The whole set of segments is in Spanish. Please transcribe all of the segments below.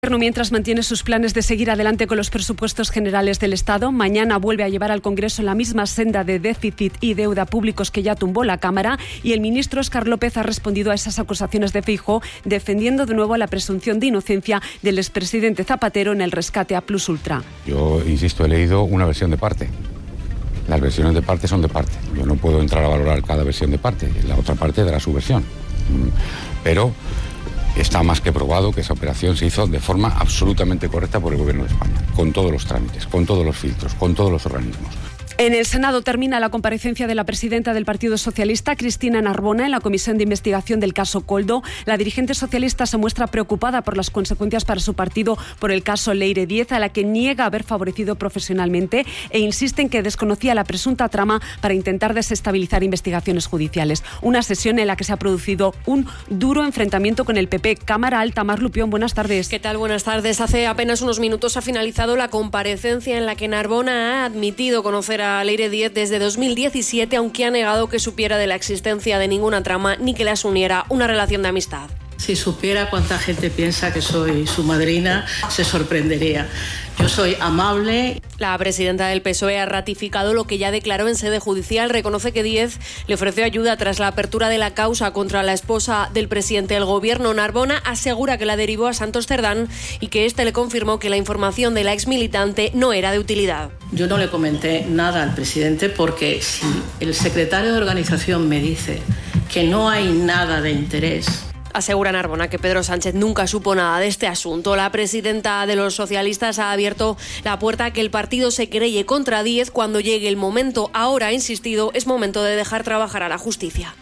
Gobierno, mientras, mantiene sus planes de seguir adelante con los presupuestos generales del Estado. Mañana vuelve a llevar al Congreso la misma senda de déficit y deuda públicos que ya tumbó la Cámara, y el ministro Óscar López ha respondido a esas acusaciones de Feijóo, defendiendo de nuevo la presunción de inocencia del expresidente Zapatero en el rescate a Plus Ultra. Yo, insisto, he leído una versión de parte. Las versiones de parte son de parte. Yo no puedo entrar a valorar cada versión de parte. La otra parte dará su versión. Pero está más que probado que esa operación se hizo de forma absolutamente correcta por el Gobierno de España, con todos los trámites, con todos los filtros, con todos los organismos. En el Senado termina la comparecencia de la presidenta del Partido Socialista, Cristina Narbona, en la comisión de investigación del caso Koldo. La dirigente socialista se muestra preocupada por las consecuencias para su partido por el caso Leire Díez, a la que niega haber favorecido profesionalmente e insiste en que desconocía la presunta trama para intentar desestabilizar investigaciones judiciales. Una sesión en la que se ha producido un duro enfrentamiento con el PP. Cámara Alta, Mar Lupión, buenas tardes. ¿Qué tal? Buenas tardes. Hace apenas unos minutos ha finalizado la comparecencia en la que Narbona ha admitido conocer a Leire Díez desde 2017, aunque ha negado que supiera de la existencia de ninguna trama ni que las uniera una relación de amistad. Si supiera cuánta gente piensa que soy su madrina, se sorprendería. Yo soy amable. La presidenta del PSOE ha ratificado lo que ya declaró en sede judicial. Reconoce que Díez le ofreció ayuda tras la apertura de la causa contra la esposa del presidente del Gobierno. Narbona asegura que la derivó a Santos Cerdán y que éste le confirmó que la información de la exmilitante no era de utilidad. Yo no le comenté nada al presidente porque si el secretario de organización me dice que no hay nada de interés. Asegura Narbona que Pedro Sánchez nunca supo nada de este asunto. La presidenta de los socialistas ha abierto la puerta a que el partido se querelle contra Díez cuando llegue el momento. Ahora, ha insistido, es momento de dejar trabajar a la justicia.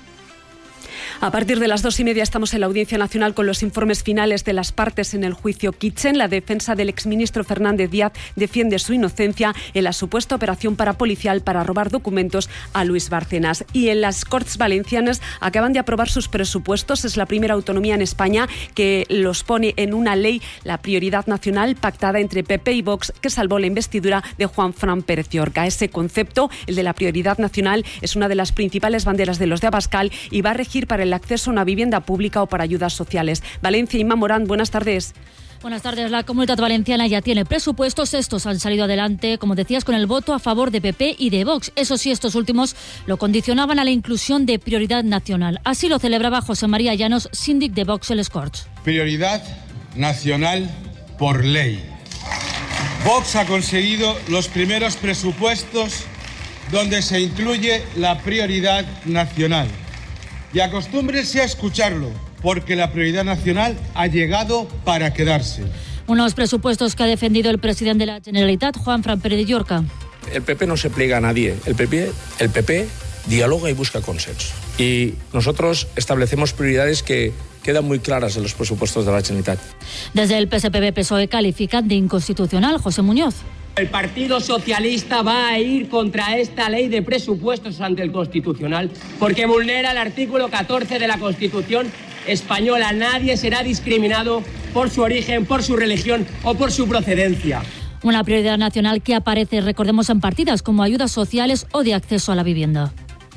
A partir de las 2:30 estamos en la Audiencia Nacional con los informes finales de las partes en el juicio Kitchen. La defensa del exministro Fernández Díaz defiende su inocencia en la supuesta operación parapolicial para robar documentos a Luis Bárcenas. Y en las Corts Valencianas acaban de aprobar sus presupuestos. Es la primera autonomía en España que los pone en una ley, la prioridad nacional pactada entre PP y Vox, que salvó la investidura de Juan Fran Pérez Llorca. Ese concepto, el de la prioridad nacional, es una de las principales banderas de los de Abascal y va a regir para el acceso a una vivienda pública o para ayudas sociales. Valencia, Inma Morán, buenas tardes. Buenas tardes. La Comunidad Valenciana ya tiene presupuestos. Estos han salido adelante, como decías, con el voto a favor de PP y de Vox. Eso sí, estos últimos lo condicionaban a la inclusión de prioridad nacional. Así lo celebraba José María Llanos, síndic de Vox en les Corts. Prioridad nacional por ley. Vox ha conseguido los primeros presupuestos donde se incluye la prioridad nacional. Y acostúmbrense a escucharlo, porque la prioridad nacional ha llegado para quedarse. Unos presupuestos que ha defendido el presidente de la Generalitat, Juan Fran Pérez Llorca. El PP no se pliega a nadie. El PP dialoga y busca consenso. Y nosotros establecemos prioridades que quedan muy claras en los presupuestos de la Generalitat. Desde el PSPB-PSOE califican de inconstitucional. José Muñoz. El Partido Socialista va a ir contra esta ley de presupuestos ante el Constitucional porque vulnera el artículo 14 de la Constitución española. Nadie será discriminado por su origen, por su religión o por su procedencia. Una prioridad nacional que aparece, recordemos, en partidas como ayudas sociales o de acceso a la vivienda.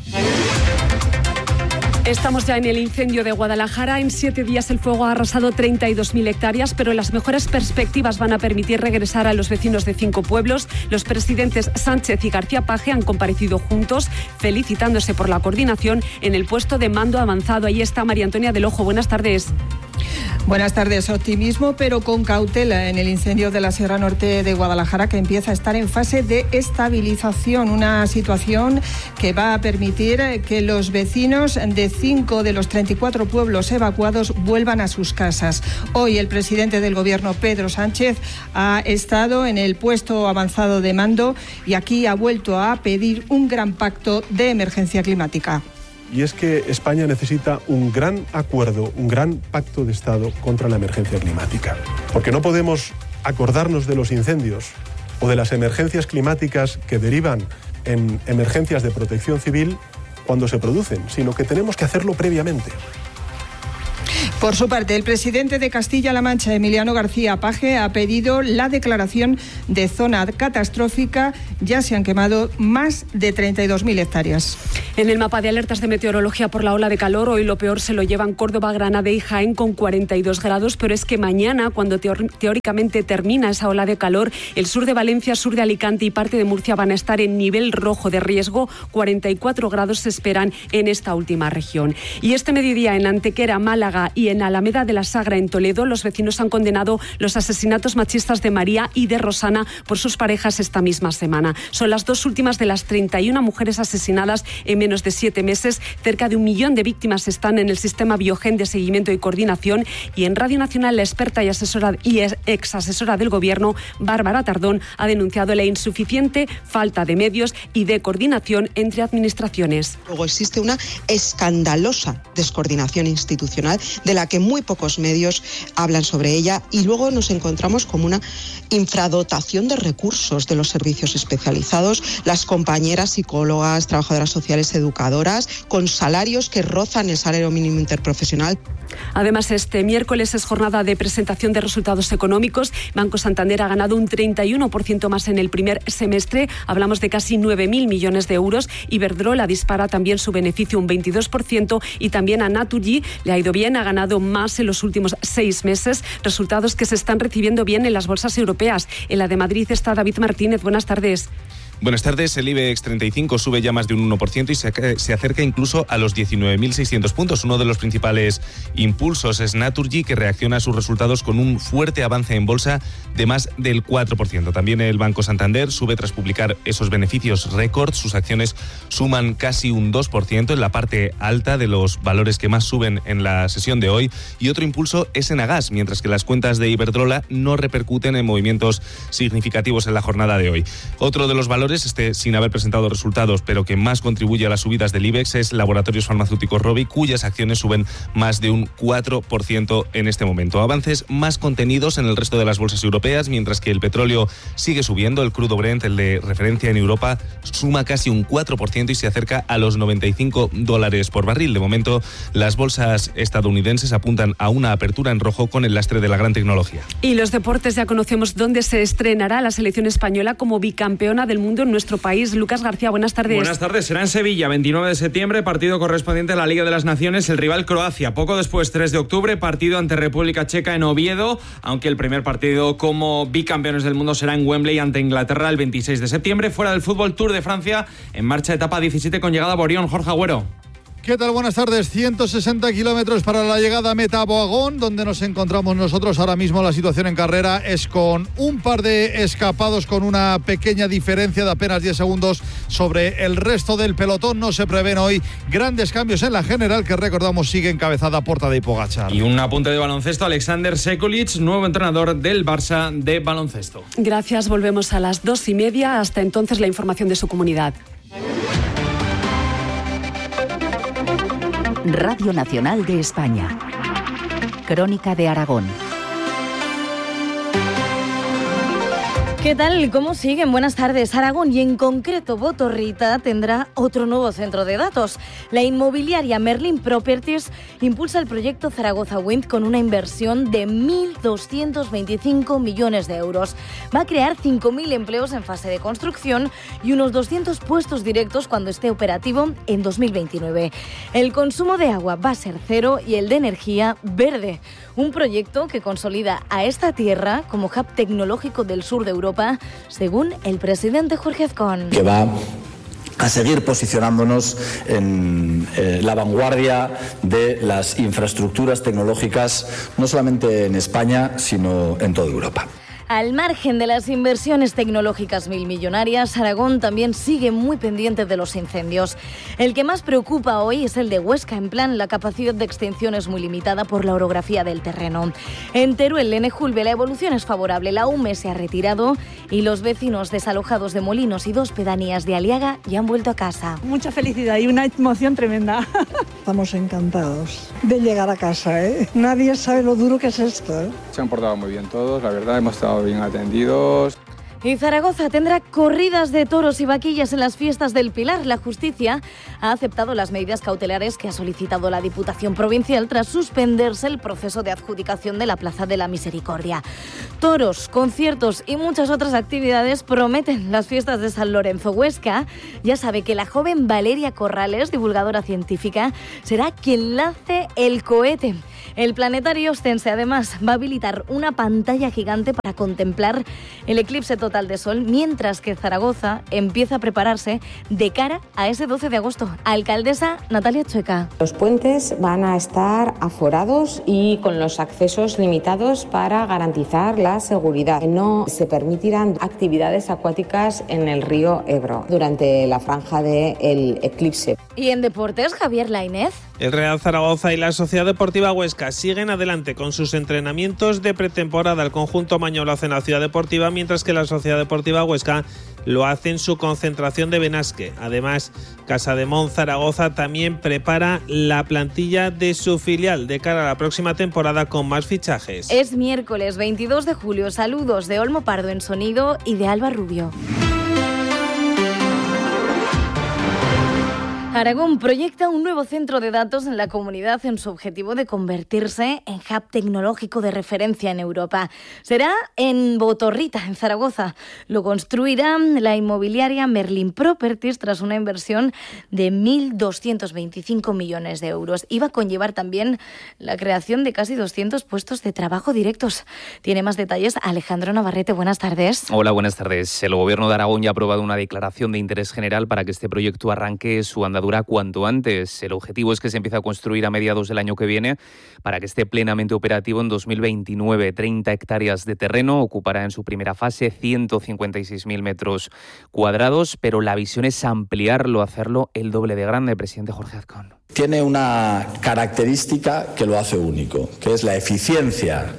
Estamos ya en el incendio de Guadalajara. En 7 días el fuego ha arrasado 32.000 hectáreas, pero las mejores perspectivas van a permitir regresar a los vecinos de 5 pueblos. Los presidentes Sánchez y García Page han comparecido juntos, felicitándose por la coordinación en el puesto de mando avanzado. Ahí está María Antonia del Ojo. Buenas tardes. Buenas tardes. Optimismo, pero con cautela en el incendio de la Sierra Norte de Guadalajara, que empieza a estar en fase de estabilización. Una situación que va a permitir que los vecinos de 5 de los 34 pueblos evacuados vuelvan a sus casas. Hoy el presidente del Gobierno, Pedro Sánchez, ha estado en el puesto avanzado de mando y aquí ha vuelto a pedir un gran pacto de emergencia climática. Y es que España necesita un gran acuerdo, un gran pacto de Estado contra la emergencia climática. Porque no podemos acordarnos de los incendios o de las emergencias climáticas que derivan en emergencias de protección civil cuando se producen, sino que tenemos que hacerlo previamente. Por su parte, el presidente de Castilla-La Mancha, Emiliano García Paje, ha pedido la declaración de zona catastrófica. Ya se han quemado más de 32.000 hectáreas. En el mapa de alertas de meteorología por la ola de calor, hoy lo peor se lo llevan Córdoba, Granada y Jaén con 42 grados, pero es que mañana, cuando teóricamente termina esa ola de calor, el sur de Valencia, sur de Alicante y parte de Murcia van a estar en nivel rojo de riesgo. 44 grados se esperan en esta última región. Y este mediodía en Antequera, Málaga y en Alameda de la Sagra, en Toledo, los vecinos han condenado los asesinatos machistas de María y de Rosana por sus parejas esta misma semana. Son las dos últimas de las 31 mujeres asesinadas en menos de 7 meses. Cerca de 1 millón de víctimas están en el sistema Biogen de seguimiento y coordinación. Y en Radio Nacional, la experta y ex asesora del Gobierno, Bárbara Tardón, ha denunciado la insuficiente falta de medios y de coordinación entre administraciones. Luego existe una escandalosa descoordinación institucional de la que muy pocos medios hablan sobre ella, y luego nos encontramos como una infradotación de recursos de los servicios especializados, las compañeras psicólogas, trabajadoras sociales, educadoras, con salarios que rozan el salario mínimo interprofesional. Además, este miércoles es jornada de presentación de resultados económicos. Banco Santander ha ganado un 31% más en el primer semestre. Hablamos de casi 9.000 millones de euros. Iberdrola dispara también su beneficio un 22%, y también a Naturgy le ha ido bien, ha ganado más en los últimos 6 meses. Resultados que se están recibiendo bien en las bolsas europeas. En la de Madrid está David Martínez. Buenas tardes. Buenas tardes. El IBEX 35 sube ya más de un 1% y se acerca incluso a los 19.600 puntos. Uno de los principales impulsos es Naturgy, que reacciona a sus resultados con un fuerte avance en bolsa de más del 4%. También el Banco Santander sube tras publicar esos beneficios récord. Sus acciones suman casi un 2% en la parte alta de los valores que más suben en la sesión de hoy. Y otro impulso es Enagas, mientras que las cuentas de Iberdrola no repercuten en movimientos significativos en la jornada de hoy. Otro de los valores, sin haber presentado resultados, pero que más contribuye a las subidas del IBEX, es Laboratorios Farmacéuticos Rovi, cuyas acciones suben más de un 4% en este momento. Avances más contenidos en el resto de las bolsas europeas, mientras que el petróleo sigue subiendo. El crudo Brent, el de referencia en Europa, suma casi un 4% y se acerca a los $95 por barril. De momento, las bolsas estadounidenses apuntan a una apertura en rojo con el lastre de la gran tecnología. Y los deportes, ya conocemos dónde se estrenará la selección española como bicampeona del mundo en nuestro país. Lucas García, buenas tardes. Buenas tardes. Será en Sevilla, 29 de septiembre, partido correspondiente a la Liga de las Naciones, el rival Croacia. Poco después, 3 de octubre, partido ante República Checa en Oviedo, aunque el primer partido como bicampeones del mundo será en Wembley ante Inglaterra el 26 de septiembre. Fuera del fútbol, Tour de Francia, en marcha etapa 17 con llegada a Borión. Jorge Agüero. ¿Qué tal? Buenas tardes. 160 kilómetros para la llegada a meta Boagón, donde nos encontramos nosotros ahora mismo. La situación en carrera es con un par de escapados, con una pequeña diferencia de apenas 10 segundos sobre el resto del pelotón. No se prevén hoy grandes cambios en la general, que recordamos sigue encabezada por Tadej Pogačar. Y un apunte de baloncesto: Alexander Sekulic, nuevo entrenador del Barça de baloncesto. Gracias, volvemos a las 2:30. Hasta entonces, la información de su comunidad. Radio Nacional de España. Crónica de Aragón. ¿Qué tal? ¿Cómo siguen? Buenas tardes. Aragón, y en concreto Botorrita, tendrá otro nuevo centro de datos. La inmobiliaria Merlin Properties impulsa el proyecto Zaragoza Wind con una inversión de 1.225 millones de euros. Va a crear 5.000 empleos en fase de construcción y unos 200 puestos directos cuando esté operativo en 2029. El consumo de agua va a ser cero y el de energía verde. Un proyecto que consolida a esta tierra como hub tecnológico del sur de Europa, según el presidente Jorge Azcón. Que va a seguir posicionándonos en la vanguardia de las infraestructuras tecnológicas, no solamente en España, sino en toda Europa. Al margen de las inversiones tecnológicas milmillonarias, Aragón también sigue muy pendiente de los incendios. El que más preocupa hoy es el de Huesca. En plan, la capacidad de extinción es muy limitada por la orografía del terreno. En Teruel, en Ejulbe, la evolución es favorable. La UME se ha retirado y los vecinos desalojados de Molinos y 2 pedanías de Aliaga ya han vuelto a casa. Mucha felicidad y una emoción tremenda. Estamos encantados de llegar a casa, ¿eh? Nadie sabe lo duro que es esto, ¿eh? Se han portado muy bien todos, la verdad, hemos estado bien atendidos. Y Zaragoza tendrá corridas de toros y vaquillas en las fiestas del Pilar. La justicia ha aceptado las medidas cautelares que ha solicitado la Diputación Provincial tras suspenderse el proceso de adjudicación de la Plaza de la Misericordia. Toros, conciertos y muchas otras actividades prometen las fiestas de San Lorenzo. Huesca ya sabe que la joven Valeria Corrales, divulgadora científica, será quien lance el cohete. El planetario ostense además va a habilitar una pantalla gigante para contemplar el eclipse total de sol, mientras que Zaragoza empieza a prepararse de cara a ese 12 de agosto. Alcaldesa Natalia Chueca. Los puentes van a estar aforados y con los accesos limitados para garantizar la seguridad. No se permitirán actividades acuáticas en el río Ebro durante la franja del eclipse. Y en deportes, Javier Lainez. El Real Zaragoza y la Sociedad Deportiva Huesca siguen adelante con sus entrenamientos de pretemporada. El conjunto maño lo hace en la Ciudad Deportiva, mientras que la Sociedad Deportiva Huesca lo hace en su concentración de Benasque. Además, Casademont Zaragoza también prepara la plantilla de su filial de cara a la próxima temporada con más fichajes. Es miércoles 22 de julio. Saludos de Olmo Pardo en sonido y de Alba Rubio. Aragón proyecta un nuevo centro de datos en la comunidad en su objetivo de convertirse en hub tecnológico de referencia en Europa. Será en Botorrita, en Zaragoza. Lo construirá la inmobiliaria Merlin Properties tras una inversión de 1.225 millones de euros. Iba a conllevar también la creación de casi 200 puestos de trabajo directos. Tiene más detalles Alejandro Navarrete. Buenas tardes. Hola, buenas tardes. El Gobierno de Aragón ya ha aprobado una declaración de interés general para que este proyecto arranque su andadura cuanto antes. El objetivo es que se empiece a construir a mediados del año que viene para que esté plenamente operativo en 2029. 30 hectáreas de terreno, ocupará en su primera fase 156.000 metros cuadrados, pero la visión es ampliarlo, hacerlo el doble de grande. Presidente Jorge Azcón. Tiene una característica que lo hace único, que es la eficiencia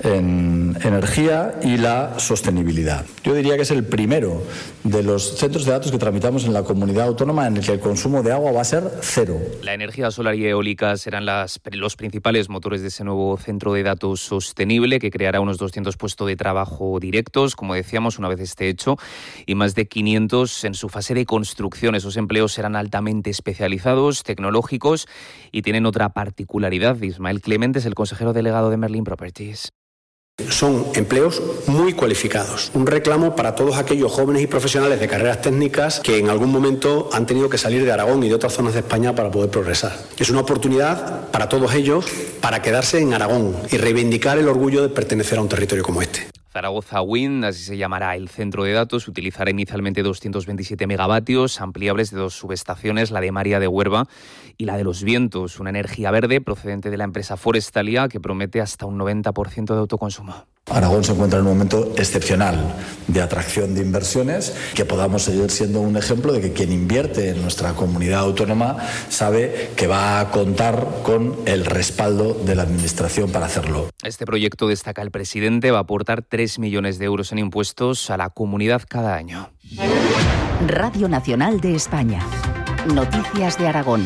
en energía y la sostenibilidad. Yo diría que es el primero de los centros de datos que tramitamos en la comunidad autónoma en el que el consumo de agua va a ser cero. La energía solar y eólica serán los principales motores de ese nuevo centro de datos sostenible que creará unos 200 puestos de trabajo directos, como decíamos, una vez esté hecho, y más de 500 en su fase de construcción. Esos empleos serán altamente especializados, tecnológicos, y tienen otra particularidad. Ismael Clemente es el consejero delegado de Merlin Properties. Son empleos muy cualificados, un reclamo para todos aquellos jóvenes y profesionales de carreras técnicas que en algún momento han tenido que salir de Aragón y de otras zonas de España para poder progresar. Es una oportunidad para todos ellos para quedarse en Aragón y reivindicar el orgullo de pertenecer a un territorio como este. Zaragoza Wind, así se llamará el centro de datos, utilizará inicialmente 227 megavatios, ampliables de 2 subestaciones, la de María de Huerva y la de Los Vientos, una energía verde procedente de la empresa Forestalia que promete hasta un 90% de autoconsumo. Aragón se encuentra en un momento excepcional de atracción de inversiones, que podamos seguir siendo un ejemplo de que quien invierte en nuestra comunidad autónoma sabe que va a contar con el respaldo de la Administración para hacerlo. Este proyecto, destaca el presidente, va a aportar 3 millones de euros en impuestos a la comunidad cada año. Radio Nacional de España. Noticias de Aragón.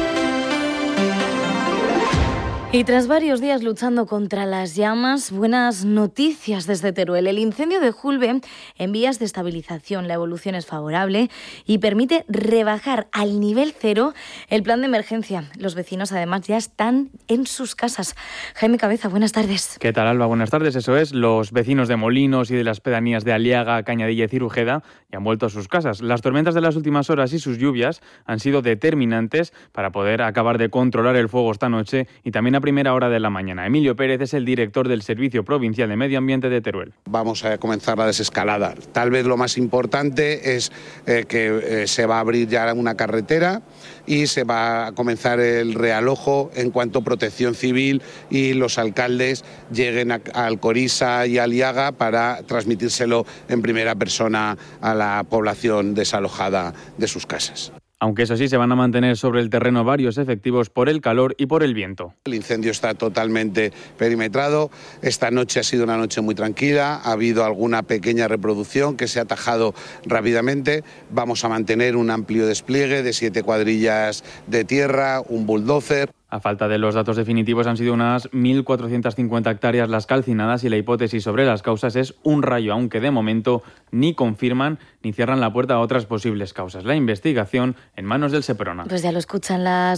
Y tras varios días luchando contra las llamas, buenas noticias desde Teruel. El incendio de Julbe en vías de estabilización. La evolución es favorable y permite rebajar al nivel cero el plan de emergencia. Los vecinos además ya están en sus casas. Jaime Cabeza, buenas tardes. ¿Qué tal, Alba? Buenas tardes. Eso es, los vecinos de Molinos y de las pedanías de Aliaga, Cañadilla y Cirujeda ya han vuelto a sus casas. Las tormentas de las últimas horas y sus lluvias han sido determinantes para poder acabar de controlar el fuego esta noche y también a primera hora de la mañana. Emilio Pérez es el director del Servicio Provincial de Medio Ambiente de Teruel. Vamos a comenzar la desescalada. Tal vez lo más importante es que se va a abrir ya una carretera y se va a comenzar el realojo en cuanto Protección Civil y los alcaldes lleguen a Alcoriza y Aliaga para transmitírselo en primera persona a la población desalojada de sus casas. Aunque eso sí, se van a mantener sobre el terreno varios efectivos por el calor y por el viento. El incendio está totalmente perimetrado. Esta noche ha sido una noche muy tranquila. Ha habido alguna pequeña reproducción que se ha atajado rápidamente. Vamos a mantener un amplio despliegue de 7 cuadrillas de tierra, un bulldozer. A falta de los datos definitivos, han sido unas 1.450 hectáreas las calcinadas y la hipótesis sobre las causas es un rayo, aunque de momento ni confirman ni cierran la puerta a otras posibles causas. La investigación en manos del Seprona. Pues ya lo escuchan, las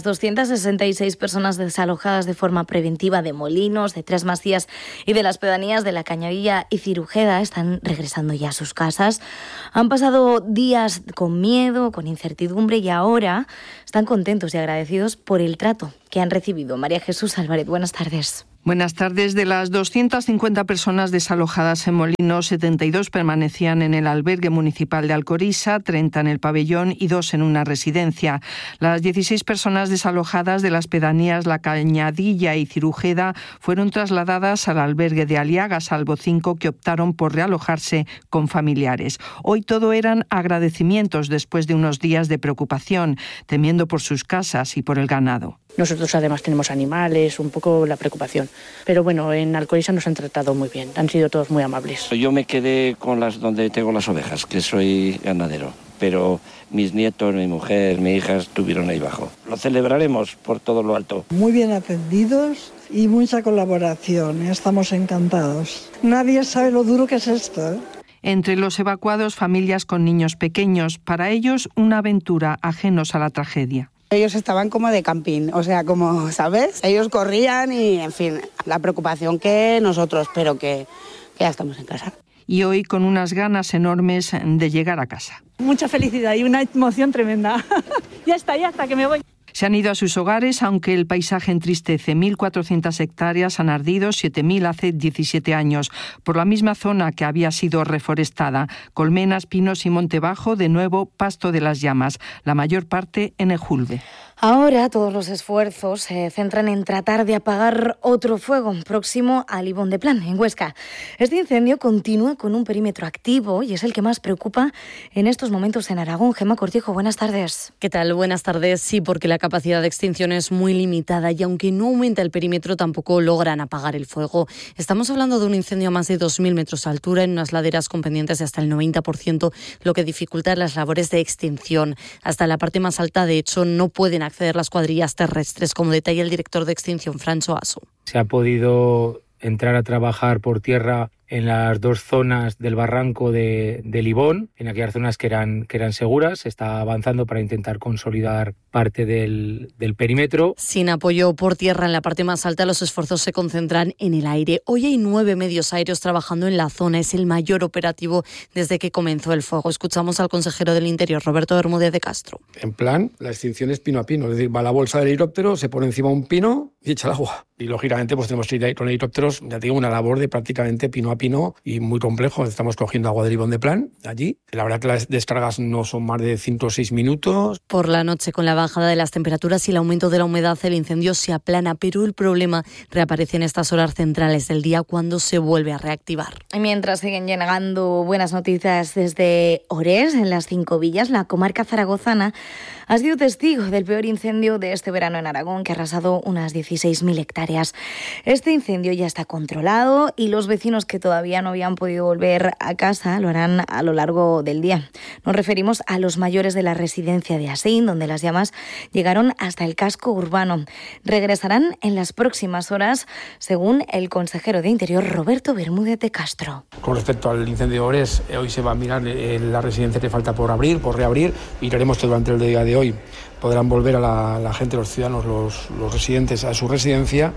266 personas desalojadas de forma preventiva de Molinos, de Tres Masías y de las pedanías de La Cañadilla y Cirujeda están regresando ya a sus casas. Han pasado días con miedo, con incertidumbre y ahora están contentos y agradecidos por el trato que han recibido. María Jesús Álvarez, buenas tardes. Buenas tardes. De las 250 personas desalojadas en Molinos, 72 permanecían en el albergue municipal de Alcorisa, 30 en el pabellón y 2 en una residencia. Las 16 personas desalojadas de las pedanías La Cañadilla y Cirujeda fueron trasladadas al albergue de Aliaga, salvo 5 que optaron por realojarse con familiares. Hoy todo eran agradecimientos después de unos días de preocupación, temiendo por sus casas y por el ganado. Nosotros además tenemos animales, un poco la preocupación. Pero bueno, en Alcorisa nos han tratado muy bien, han sido todos muy amables. Yo me quedé con donde tengo las ovejas, que soy ganadero, pero mis nietos, mi mujer, mi hija estuvieron ahí abajo. Lo celebraremos por todo lo alto. Muy bien atendidos y mucha colaboración, estamos encantados. Nadie sabe lo duro que es esto, ¿eh? Entre los evacuados, familias con niños pequeños, para ellos una aventura, ajenos a la tragedia. Ellos estaban como de camping, o sea, como, ¿sabes? Ellos corrían y, en fin, la preocupación que nosotros, pero que ya estamos en casa. Y hoy con unas ganas enormes de llegar a casa. Mucha felicidad y una emoción tremenda. Ya está, que me voy. Se han ido a sus hogares, aunque el paisaje entristece. 1.400 hectáreas han ardido, 7.000 hace 17 años, por la misma zona que había sido reforestada. Colmenas, pinos y monte bajo, de nuevo pasto de las llamas, la mayor parte en Ejulbe. Ahora todos los esfuerzos se centran en tratar de apagar otro fuego próximo a Libón de Plan, en Huesca. Este incendio continúa con un perímetro activo y es el que más preocupa en estos momentos en Aragón. Gemma Cortijo, buenas tardes. ¿Qué tal? Buenas tardes. Sí, porque la capacidad de extinción es muy limitada y aunque no aumenta el perímetro tampoco logran apagar el fuego. Estamos hablando de un incendio a más de 2.000 metros de altura en unas laderas con pendientes de hasta el 90%, lo que dificulta las labores de extinción. Hasta la parte más alta, de hecho, no pueden acceder las cuadrillas terrestres, como detalla el director de extinción, Francho Aso. Se ha podido entrar a trabajar por tierra en las dos zonas del barranco de Libón, en aquellas zonas que eran seguras. Se está avanzando para intentar consolidar parte del perímetro. Sin apoyo por tierra en la parte más alta, los esfuerzos se concentran en el aire. Hoy hay 9 medios aéreos trabajando en la zona. Es el mayor operativo desde que comenzó el fuego. Escuchamos al consejero del Interior, Roberto Bermúdez de Castro. En plan, la extinción es pino a pino. Es decir, va la bolsa del helicóptero, se pone encima un pino y echa el agua. Y lógicamente pues tenemos que ir con helicópteros, ya digo, una labor de prácticamente pino a pino y muy complejo. Estamos cogiendo agua del Libón de Plan allí. La verdad que las descargas no son más de 5 o 6 minutos. Por la noche, con la bajada de las temperaturas y el aumento de la humedad, el incendio se aplana, pero el problema reaparece en estas horas centrales del día cuando se vuelve a reactivar. Y mientras siguen llegando buenas noticias desde Orés, en las Cinco Villas, la comarca zaragozana ha sido testigo del peor incendio de este verano en Aragón, que ha arrasado unas 16.000 hectáreas. Este incendio ya está controlado y los vecinos que todavía no habían podido volver a casa lo harán a lo largo del día. Nos referimos a los mayores de la residencia de Asín, donde las llamas llegaron hasta el casco urbano. Regresarán en las próximas horas, según el consejero de Interior, Roberto Bermúdez de Castro. Con respecto al incendio de Orés, hoy se va a mirar la residencia que falta por reabrir, y haremos que durante el día de hoy podrán volver a la gente, los ciudadanos, los residentes a su residencia.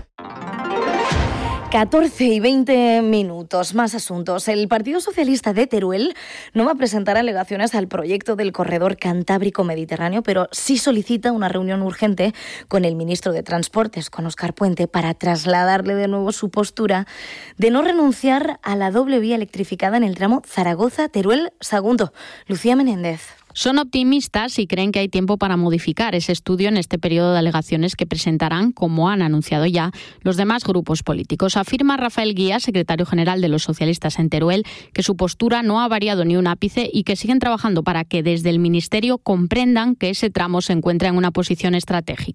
14:20, más asuntos. El Partido Socialista de Teruel no va a presentar alegaciones al proyecto del corredor cantábrico-mediterráneo, pero sí solicita una reunión urgente con el ministro de Transportes, con Óscar Puente, para trasladarle de nuevo su postura de no renunciar a la doble vía electrificada en el tramo Zaragoza-Teruel-Sagunto. Lucía Menéndez. Son optimistas y creen que hay tiempo para modificar ese estudio en este periodo de alegaciones que presentarán, como han anunciado ya, los demás grupos políticos. Afirma Rafael Guía, secretario general de los socialistas en Teruel, que su postura no ha variado ni un ápice y que siguen trabajando para que desde el Ministerio comprendan que ese tramo se encuentra en una posición estratégica.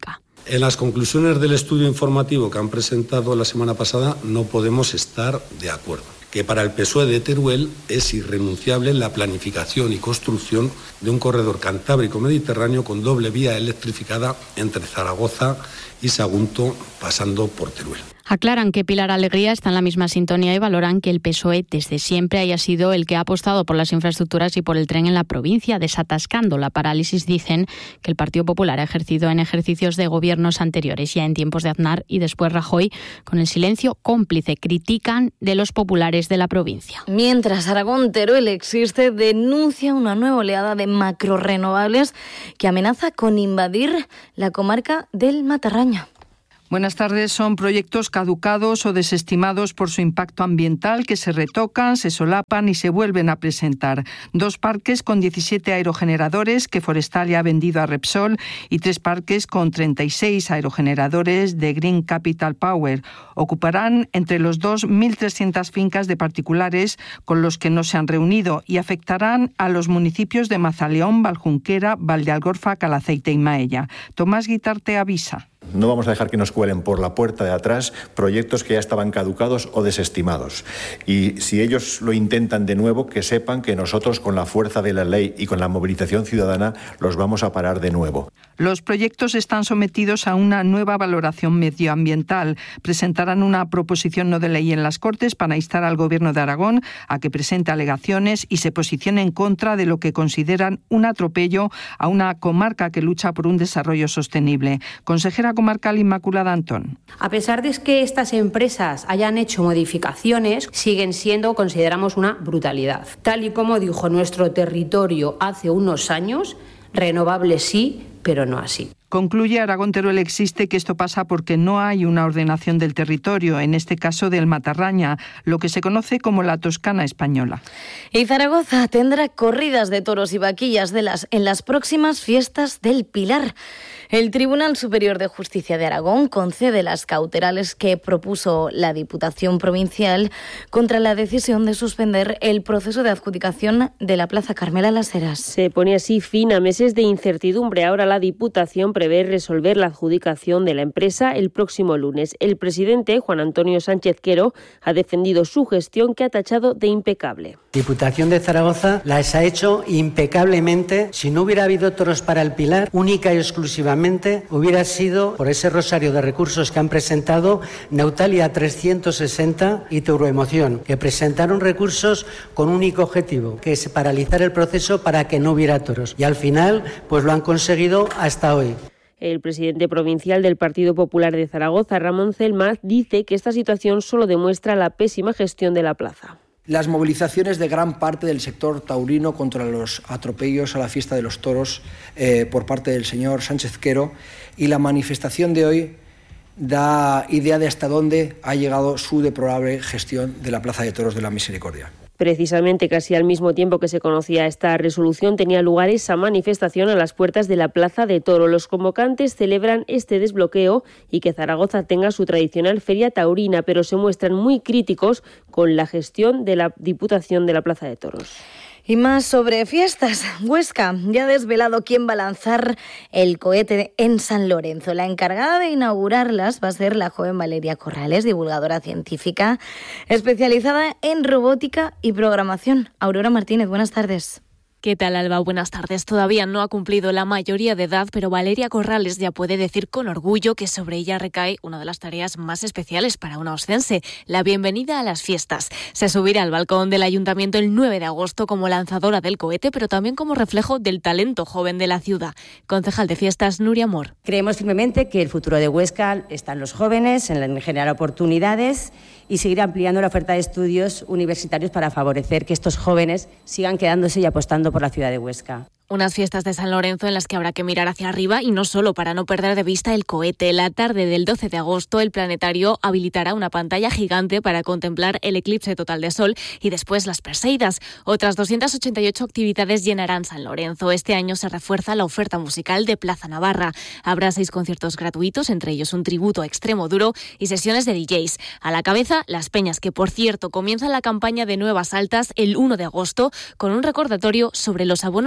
En las conclusiones del estudio informativo que han presentado la semana pasada no podemos estar de acuerdo. Que para el PSOE de Teruel es irrenunciable la planificación y construcción de un corredor cantábrico-mediterráneo con doble vía electrificada entre Zaragoza y Sagunto, pasando por Teruel. Aclaran que Pilar Alegría está en la misma sintonía y valoran que el PSOE desde siempre haya sido el que ha apostado por las infraestructuras y por el tren en la provincia, desatascando la parálisis, dicen, que el Partido Popular ha ejercido en ejercicios de gobiernos anteriores, ya en tiempos de Aznar y después Rajoy, con el silencio cómplice, critican de los populares de la provincia. Mientras Aragón, Teruel existe, denuncia una nueva oleada de macrorrenovables que amenaza con invadir la comarca del Matarraña. Buenas tardes. Son proyectos caducados o desestimados por su impacto ambiental que se retocan, se solapan y se vuelven a presentar. 2 parques con 17 aerogeneradores que Forestalia ha vendido a Repsol y 3 parques con 36 aerogeneradores de Green Capital Power. Ocuparán entre los dos 1.300 fincas de particulares con los que no se han reunido y afectarán a los municipios de Mazaleón, Valjunquera, Valdealgorfa, Calaceite y Maella. Tomás Guitarte avisa. No vamos a dejar que nos cuelen por la puerta de atrás proyectos que ya estaban caducados o desestimados. Y si ellos lo intentan de nuevo, que sepan que nosotros, con la fuerza de la ley y con la movilización ciudadana, los vamos a parar de nuevo. Los proyectos están sometidos a una nueva valoración medioambiental. Presentarán una proposición no de ley en las Cortes para instar al Gobierno de Aragón a que presente alegaciones y se posicione en contra de lo que consideran un atropello a una comarca que lucha por un desarrollo sostenible. Consejera comarcal Inmaculada Antón. A pesar de que estas empresas hayan hecho modificaciones, siguen siendo, consideramos, una brutalidad. Tal y como dijo nuestro territorio hace unos años, renovables sí, pero no así. Concluye Aragón Teruel existe que esto pasa porque no hay una ordenación del territorio, en este caso del Matarraña, lo que se conoce como la Toscana española. Y Zaragoza tendrá corridas de toros y vaquillas en las próximas fiestas del Pilar. El Tribunal Superior de Justicia de Aragón concede las cautelares que propuso la Diputación Provincial contra la decisión de suspender el proceso de adjudicación de la Plaza Carmela Las Heras. Se pone así fin a meses de incertidumbre. Ahora la Diputación prevé resolver la adjudicación de la empresa el próximo lunes. El presidente, Juan Antonio Sánchez Quero, ha defendido su gestión, que ha tachado de impecable. Diputación de Zaragoza las ha hecho impecablemente. Si no hubiera habido toros para el Pilar, única y exclusivamente hubiera sido por ese rosario de recursos que han presentado Neutalia 360 y Tauroemoción, que presentaron recursos con un único objetivo, que es paralizar el proceso para que no hubiera toros. Y al final, pues lo han conseguido hasta hoy. El presidente provincial del Partido Popular de Zaragoza, Ramón Celmaz, dice que esta situación solo demuestra la pésima gestión de la plaza. Las movilizaciones de gran parte del sector taurino contra los atropellos a la fiesta de los toros por parte del señor Sánchez Quero y la manifestación de hoy da idea de hasta dónde ha llegado su deplorable gestión de la Plaza de Toros de la Misericordia. Precisamente casi al mismo tiempo que se conocía esta resolución, tenía lugar esa manifestación a las puertas de la Plaza de Toro. Los convocantes celebran este desbloqueo y que Zaragoza tenga su tradicional feria taurina, pero se muestran muy críticos con la gestión de la Diputación de la Plaza de Toros. Y más sobre fiestas. Huesca ya ha desvelado quién va a lanzar el cohete en San Lorenzo. La encargada de inaugurarlas va a ser la joven Valeria Corrales, divulgadora científica especializada en robótica y programación. Aurora Martínez, buenas tardes. ¿Qué tal, Alba? Buenas tardes. Todavía no ha cumplido la mayoría de edad, pero Valeria Corrales ya puede decir con orgullo que sobre ella recae una de las tareas más especiales para una oscense, la bienvenida a las fiestas. Se subirá al balcón del Ayuntamiento el 9 de agosto como lanzadora del cohete, pero también como reflejo del talento joven de la ciudad. Concejal de Fiestas, Nuria Mor. Creemos firmemente que el futuro de Huesca está en los jóvenes, en generar oportunidades y seguir ampliando la oferta de estudios universitarios para favorecer que estos jóvenes sigan quedándose y apostando por la ciudad de Huesca. Unas fiestas de San Lorenzo en las que habrá que mirar hacia arriba y no solo para no perder de vista el cohete. La tarde del 12 de agosto el planetario habilitará una pantalla gigante para contemplar el eclipse total de sol y después las Perseidas. Otras 288 actividades llenarán San Lorenzo. Este año se refuerza la oferta musical de Plaza Navarra. Habrá 6 conciertos gratuitos, entre ellos un tributo a Extremoduro y sesiones de DJs. A la cabeza, Las Peñas, que por cierto comienzan la campaña de Nuevas Altas el 1 de agosto con un recordatorio sobre los abonos taurinos.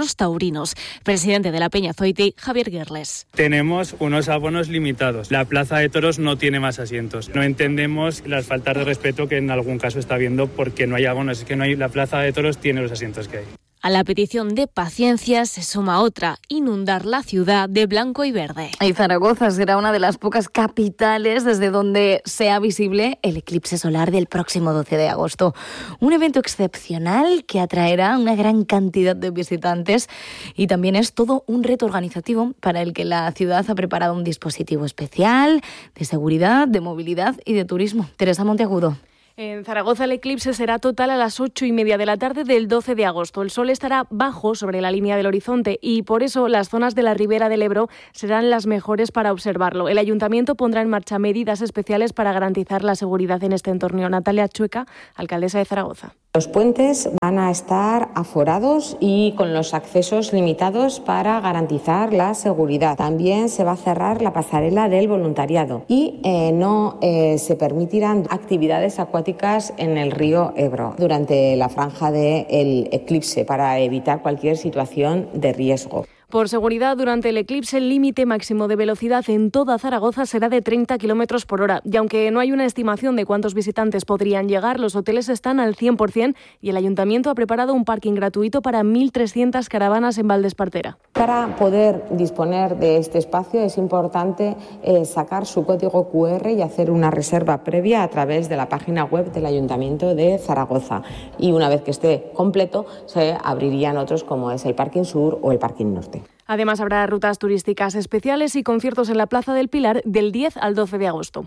Molinos. Presidente de la Peña Zoiti, Javier Guirles. Tenemos unos abonos limitados. La Plaza de Toros no tiene más asientos. No entendemos las faltas de respeto que en algún caso está habiendo porque no hay abonos. Es que la Plaza de Toros tiene los asientos que hay. A la petición de paciencia se suma otra, inundar la ciudad de blanco y verde. Y Zaragoza será una de las pocas capitales desde donde sea visible el eclipse solar del próximo 12 de agosto. Un evento excepcional que atraerá una gran cantidad de visitantes y también es todo un reto organizativo para el que la ciudad ha preparado un dispositivo especial de seguridad, de movilidad y de turismo. Teresa Monteagudo. En Zaragoza el eclipse será total a las 8:30 de la tarde del 12 de agosto. El sol estará bajo sobre la línea del horizonte y por eso las zonas de la ribera del Ebro serán las mejores para observarlo. El ayuntamiento pondrá en marcha medidas especiales para garantizar la seguridad en este entorno. Natalia Chueca, alcaldesa de Zaragoza. Los puentes van a estar aforados y con los accesos limitados para garantizar la seguridad. También se va a cerrar la pasarela del voluntariado y no se permitirán actividades acuáticas en el río Ebro durante la franja del eclipse para evitar cualquier situación de riesgo. Por seguridad, durante el eclipse, el límite máximo de velocidad en toda Zaragoza será de 30 km por hora. Y aunque no hay una estimación de cuántos visitantes podrían llegar, los hoteles están al 100% y el Ayuntamiento ha preparado un parking gratuito para 1.300 caravanas en Valdespartera. Para poder disponer de este espacio es importante sacar su código QR y hacer una reserva previa a través de la página web del Ayuntamiento de Zaragoza. Y una vez que esté completo, se abrirían otros como es el Parking Sur o el Parking Norte. Además, habrá rutas turísticas especiales y conciertos en la Plaza del Pilar del 10 al 12 de agosto.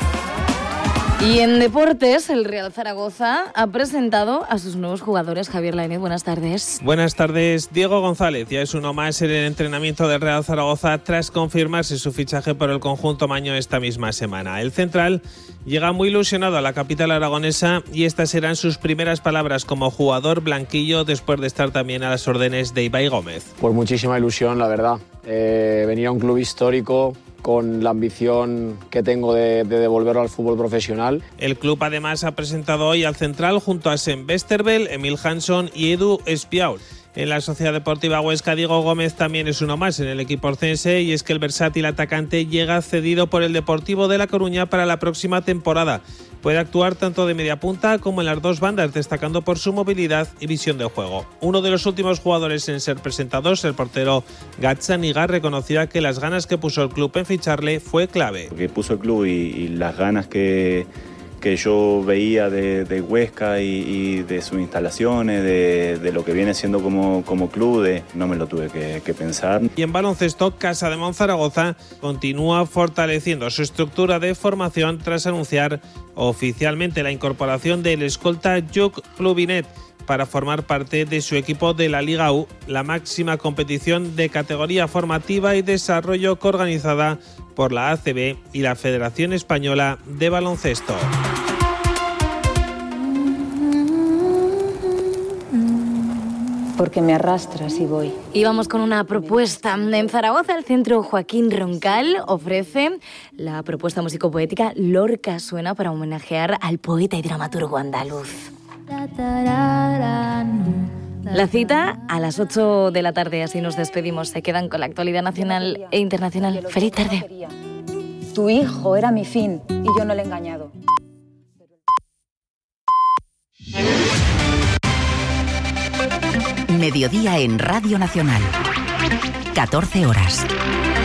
Y en deportes, el Real Zaragoza ha presentado a sus nuevos jugadores. Javier Lainez, buenas tardes. Buenas tardes. Diego González ya es uno más en el entrenamiento del Real Zaragoza tras confirmarse su fichaje por el conjunto maño esta misma semana. El central llega muy ilusionado a la capital aragonesa y estas serán sus primeras palabras como jugador blanquillo después de estar también a las órdenes de Ibai Gómez. Pues muchísima ilusión, la verdad. Venir a un club histórico con la ambición que tengo de devolverlo al fútbol profesional. El club además ha presentado hoy al central junto a Sen Westerveld, Emil Hansson y Edu Espiaul. En la Sociedad Deportiva Huesca, Diego Gómez también es uno más en el equipo orcense y es que el versátil atacante llega cedido por el Deportivo de La Coruña para la próxima temporada. Puede actuar tanto de media punta como en las dos bandas, destacando por su movilidad y visión de juego. Uno de los últimos jugadores en ser presentados, el portero Gazzaniga, reconocía que las ganas que puso el club en ficharle fue clave. Lo que puso el club y las ganas que yo veía de Huesca y de sus instalaciones, de lo que viene siendo como club, no me lo tuve que pensar. Y en baloncesto, Casa de Monzaragoza continúa fortaleciendo su estructura de formación tras anunciar oficialmente la incorporación del escolta Lluc Pluvinet para formar parte de su equipo de la Liga U, la máxima competición de categoría formativa y desarrollo coorganizada por la ACB y la Federación Española de Baloncesto. Porque me arrastras y voy. Y vamos con una propuesta. En Zaragoza, el Centro Joaquín Roncal ofrece la propuesta musicopoética Lorca Suena para homenajear al poeta y dramaturgo andaluz. La cita a las 8 de la tarde, así nos despedimos. Se quedan con la actualidad nacional e internacional. ¡Feliz tarde! Tu hijo era mi fin y yo no le he engañado. Mediodía en Radio Nacional. 14 horas.